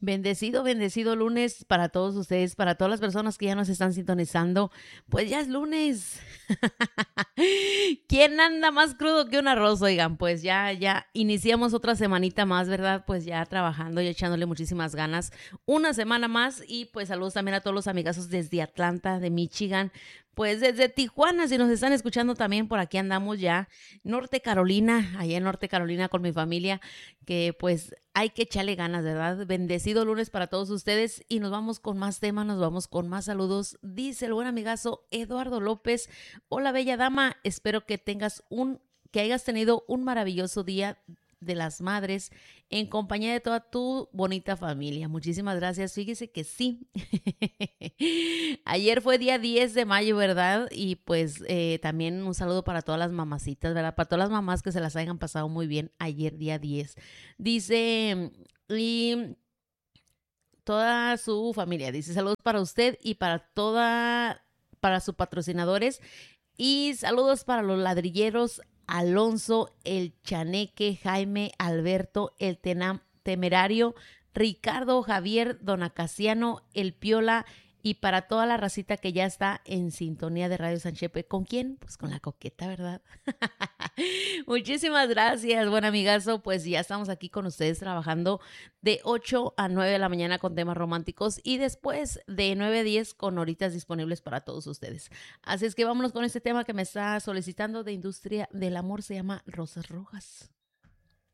Bendecido, bendecido lunes para todos ustedes, para todas las personas que ya nos están sintonizando. Pues ya es lunes. ¿Quién anda más crudo que un arroz? Oigan, pues ya iniciamos otra semanita más, ¿verdad? Pues ya trabajando y echándole muchísimas ganas. Una semana más y pues saludos también a todos los amigazos desde Atlanta, de Michigan. Pues desde Tijuana, si nos están escuchando también, por aquí andamos ya. Norte Carolina, allá en Norte Carolina con mi familia, que pues hay que echarle ganas, ¿verdad? Bendecido lunes para todos ustedes y nos vamos con más temas, nos vamos con más saludos. Dice el buen amigazo Eduardo López: hola bella dama, espero que hayas tenido un maravilloso día de las madres en compañía de toda tu bonita familia. Muchísimas gracias. Fíjese que sí. Ayer fue día 10 de mayo, ¿verdad? Y pues también un saludo para todas las mamacitas, ¿verdad? Para todas las mamás que se las hayan pasado muy bien ayer día 10. Dice, y toda su familia, dice saludos para usted y para sus patrocinadores y saludos para los ladrilleros Alonso, el Chaneque, Jaime, Alberto, el Temerario, Ricardo, Javier, Don Acaciano, el Piola y para toda la racita que ya está en sintonía de Radio Sanchepe. ¿Con quién? Pues con la coqueta, ¿verdad? Muchísimas gracias, buen amigazo. Pues ya estamos aquí con ustedes trabajando de 8 a 9 de la mañana con temas románticos y después de 9 a 10 con horitas disponibles para todos ustedes. Así es que vámonos con este tema que me está solicitando de Industria del Amor, se llama Rosas Rojas.